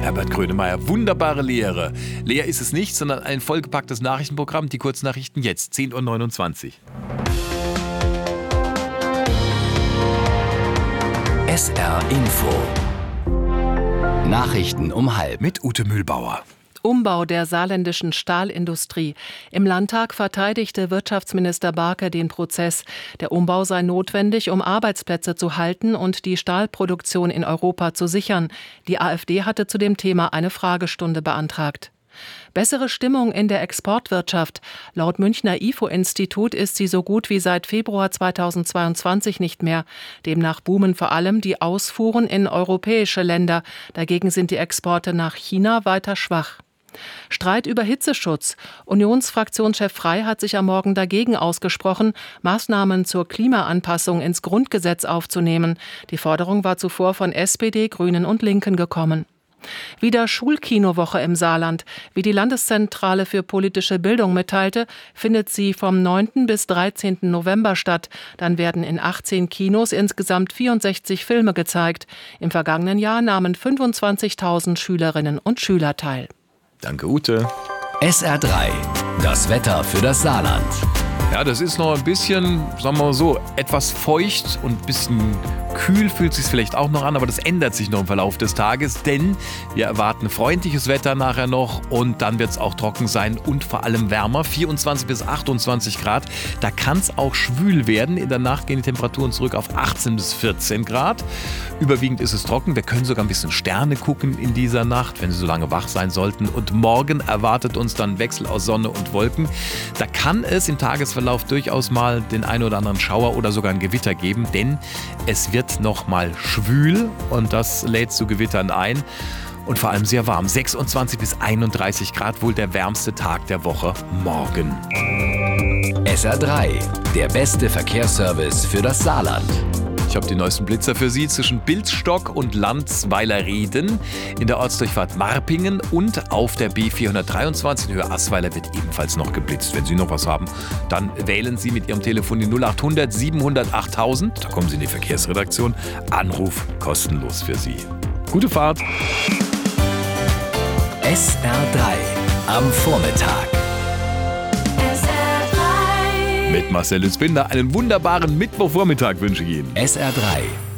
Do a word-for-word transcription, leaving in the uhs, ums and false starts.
Herbert Grönemeyer, wunderbare Lehre. Leer ist es nicht, sondern ein vollgepacktes Nachrichtenprogramm. Die Kurznachrichten jetzt, zehn Uhr neunundzwanzig. S R Info. Nachrichten um halb. Mit Ute Mühlbauer. Umbau der saarländischen Stahlindustrie. Im Landtag verteidigte Wirtschaftsminister Barke den Prozess. Der Umbau sei notwendig, um Arbeitsplätze zu halten und die Stahlproduktion in Europa zu sichern. Die AfD hatte zu dem Thema eine Fragestunde beantragt. Bessere Stimmung in der Exportwirtschaft. Laut Münchner I F O-Institut ist sie so gut wie seit Februar zweitausendzweiundzwanzig nicht mehr. Demnach boomen vor allem die Ausfuhren in europäische Länder. Dagegen sind die Exporte nach China weiter schwach. Streit über Hitzeschutz. Unionsfraktionschef Frey hat sich am Morgen dagegen ausgesprochen, Maßnahmen zur Klimaanpassung ins Grundgesetz aufzunehmen. Die Forderung war zuvor von S P D, Grünen und Linken gekommen. Wieder Schulkinowoche im Saarland. Wie die Landeszentrale für politische Bildung mitteilte, findet sie vom neunten bis dreizehnten November statt. Dann werden in achtzehn Kinos insgesamt vierundsechzig Filme gezeigt. Im vergangenen Jahr nahmen fünfundzwanzigtausend Schülerinnen und Schüler teil. Danke, Ute. S R drei. Das Wetter für das Saarland. Ja, das ist noch ein bisschen, sagen wir mal so, etwas feucht und ein bisschen kühl fühlt sich vielleicht auch noch an, aber das ändert sich noch im Verlauf des Tages, denn wir erwarten freundliches Wetter nachher noch und dann wird es auch trocken sein und vor allem wärmer, vierundzwanzig bis achtundzwanzig Grad. Da kann es auch schwül werden. In der Nacht gehen die Temperaturen zurück auf achtzehn bis vierzehn Grad. Überwiegend ist es trocken. Wir können sogar ein bisschen Sterne gucken in dieser Nacht, wenn Sie so lange wach sein sollten. Und morgen erwartet uns dann Wechsel aus Sonne und Wolken. Da kann es im Tagesverlauf durchaus mal den einen oder anderen Schauer oder sogar ein Gewitter geben, denn es wird noch mal schwül und das lädt zu Gewittern ein und vor allem sehr warm. sechsundzwanzig bis einunddreißig Grad, wohl der wärmste Tag der Woche morgen. S R drei, der beste Verkehrsservice für das Saarland. Ich habe die neuesten Blitzer für Sie zwischen Bilsstock und Landsweiler-Rieden in der Ortsdurchfahrt Marpingen und auf der B vierhundertdreiundzwanzig in Höhe Assweiler wird ebenfalls noch geblitzt. Wenn Sie noch was haben, dann wählen Sie mit Ihrem Telefon die null achthundert siebenhundert achttausend. Da kommen Sie in die Verkehrsredaktion. Anruf kostenlos für Sie. Gute Fahrt. S R drei am Vormittag. Mit Marcel Lützbinder einen wunderbaren Mittwochvormittag wünsche ich Ihnen. S R drei